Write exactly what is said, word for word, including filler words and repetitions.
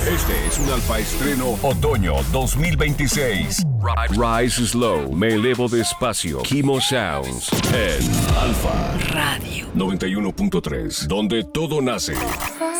Este es un Alfa Estreno Otoño dos mil veintiséis. Rise Slow, me elevo despacio. Kimo Sounds en Alfa Radio noventa y uno punto tres, donde todo nace.